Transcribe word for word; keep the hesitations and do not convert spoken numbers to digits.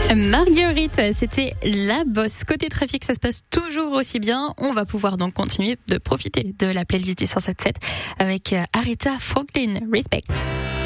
Marguerite, c'était la bosse. Côté trafic, ça se passe toujours aussi bien. On va pouvoir donc continuer de profiter de la playlist du cent sept sept avec Aretha Franklin. Respect.